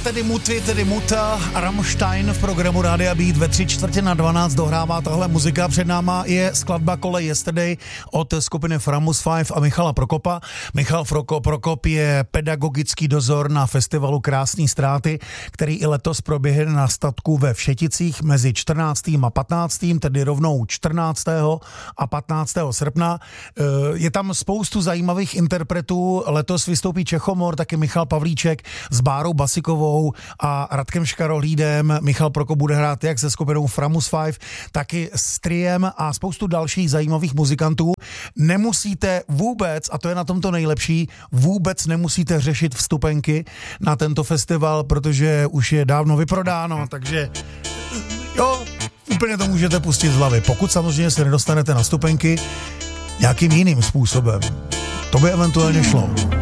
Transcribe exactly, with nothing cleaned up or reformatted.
tedy Muty, tedy Muta a Rammstein v programu Rádia Beat ve tři čtvrtě na dvanáct dohrává tahle muzika. Před náma je skladba Kolej Yesterday od skupiny Framus five a Michala Prokopa. Michal Froko, Prokop je pedagogický dozor na festivalu Krásný ztráty, který i letos proběhne na statku ve Všeticích mezi čtrnáctým a patnáctým tedy rovnou čtrnáctého a patnáctého srpna. Je tam spoustu zajímavých interpretů. Letos vystoupí Čechomor, taky Michal Pavlíček s Bárou Basikovou a Radkem Škarohlídem. Michal Prokop bude hrát jak se skupinou Framus five, taky s Triem a spoustu dalších zajímavých muzikantů. Nemusíte vůbec, a to je na tom to nejlepší, vůbec nemusíte řešit vstupenky na tento festival, protože už je dávno vyprodáno, takže jo, úplně to můžete pustit z hlavy. Pokud samozřejmě se nedostanete na vstupenky nějakým jiným způsobem. To by eventuálně šlo.